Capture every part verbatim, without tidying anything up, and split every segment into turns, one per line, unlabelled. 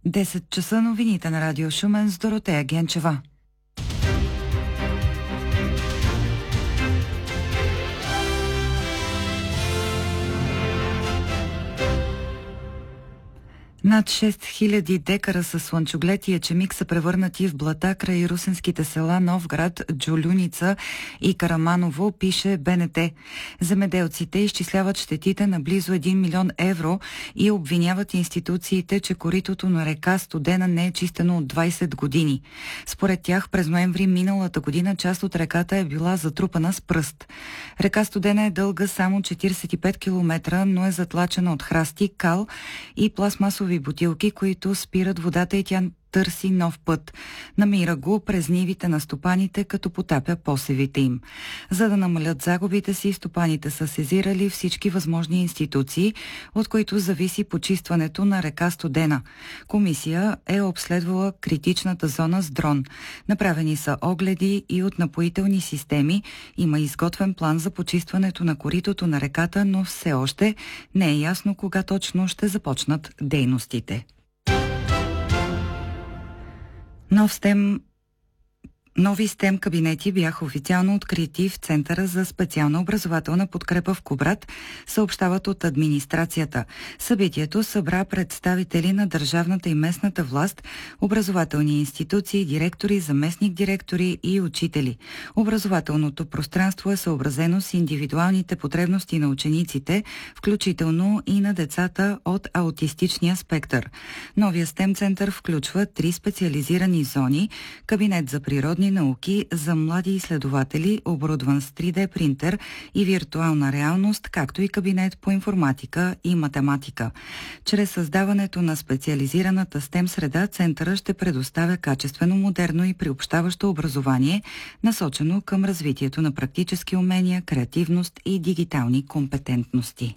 десет часа новините на Радио Шумен с Доротея Генчева. Над шест хиляди декара със слънчоглед и ечемик са превърнати в блата край русенските села Новград, Джолюница и Караманово, пише Б Н Т. Земеделците изчисляват щетите на близо един милион евро и обвиняват институциите, че коритото на река Студена не е чистено от двайсет години. Според тях през ноември миналата година част от реката е била затрупана с пръст. Река Студена е дълга само четирийсет и пет километра, но е затлачена от храсти, кал и пластмасови бутилки, които спират водата, и тя търси нов път. Намира го през нивите на стопаните, като потапя посевите им. За да намалят загубите си, стопаните са сезирали всички възможни институции, от които зависи почистването на река Студена. Комисия е обследвала критичната зона с дрон. Направени са огледи и от напоителни системи. Има изготвен план за почистването на коритото на реката, но все още не е ясно кога точно ще започнат дейностите. Нов стем, нови стем кабинети бяха официално открити в Центъра за специална образователна подкрепа в Кубрат, съобщават от администрацията. Събитието събра представители на държавната и местната власт, образователни институции, директори, заместник-директори и учители. Образователното пространство е съобразено с индивидуалните потребности на учениците, включително и на децата от аутистичния спектър. Новия стем център включва три специализирани зони: кабинет за природни науки за млади изследователи, оборудван с три Д принтер и виртуална реалност, както и кабинет по информатика и математика. Чрез създаването на специализираната стем среда, центъра ще предоставя качествено, модерно и приобщаващо образование, насочено към развитието на практически умения, креативност и дигитални компетентности.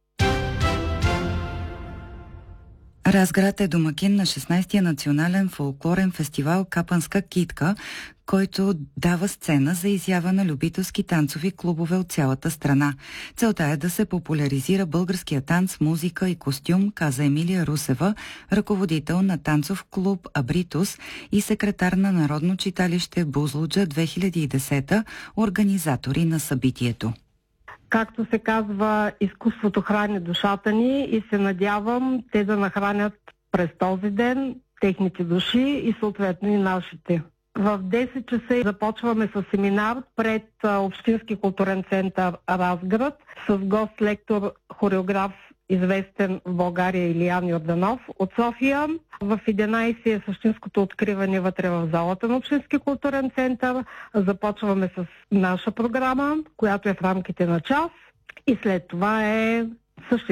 Разград е домакин на шестнайсетия национален фолклорен фестивал Капанска китка, който дава сцена за изява на любителски танцови клубове от цялата страна. Целта е да се популяризира българския танц, музика и костюм, каза Емилия Русева, ръководител на танцов клуб Абритус и секретар на Народно читалище Бузлуджа две хиляди и десета, организатори на събитието.
Както се казва, изкуството храни душата ни и се надявам те да нахранят през този ден техните души и съответно и нашите. В десет часа започваме с семинар пред Общински културен център Разград с гост-лектор, хореограф, известен в България Илиян Йорданов от София. В единайсет е същинското откриване вътре в залата на Общински културен център. Започваме с наша програма, която е в рамките на час, и след това е същинското